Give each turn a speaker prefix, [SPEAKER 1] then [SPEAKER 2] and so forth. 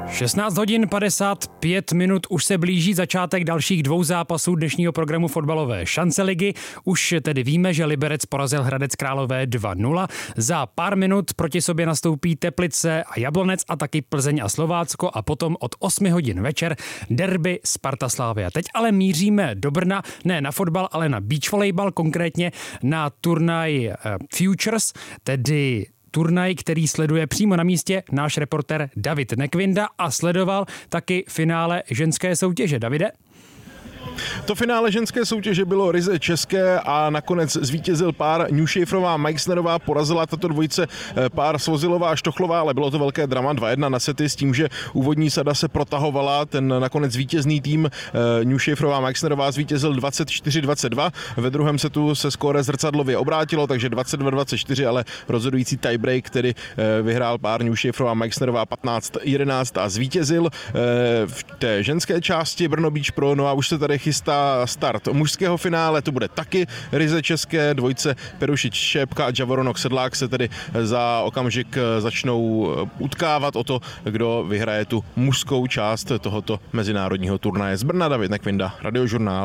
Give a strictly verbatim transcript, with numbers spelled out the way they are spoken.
[SPEAKER 1] šestnáct hodin padesát pět minut, už se blíží začátek dalších dvou zápasů dnešního programu fotbalové šance ligy. Už tedy víme, že Liberec porazil Hradec Králové dva nula. Za pár minut proti sobě nastoupí Teplice a Jablonec a taky Plzeň a Slovácko a potom od osmi hodin večer derby Sparta Slavia. Teď ale míříme do Brna, ne na fotbal, ale na beach volejbal, konkrétně na turnaj Futures, tedy turnaj, který sleduje přímo na místě náš reporter David Nekvinda a sledoval taky finále ženské soutěže. Davide?
[SPEAKER 2] To finále ženské soutěže bylo ryze české a nakonec zvítězil pár Newshaferová Meixnerová, porazila tato dvojice pár Svozilová a Štochlová, ale bylo to velké drama dva jedna na sety s tím, že úvodní sada se protahovala, ten nakonec vítězný tým Newshaferová Meixnerová zvítězil dvacet čtyři dvacet dva, ve druhém setu se skóre zrcadlově obrátilo, takže dvacet dva dvacet čtyři, ale rozhodující tiebreak, který vyhrál pár Newshaferová Meixnerová patnáct jedenáct a zvítězil v té ženské části Brno Beach Pro. No a už se tady chystá start mužského finále, to bude taky ryze české, dvojce Perušič Šépka a Javoronok Sedlák se tedy za okamžik začnou utkávat o to, kdo vyhraje tu mužskou část tohoto mezinárodního turnaje. Z Brna David Nekvinda, Radiožurnál.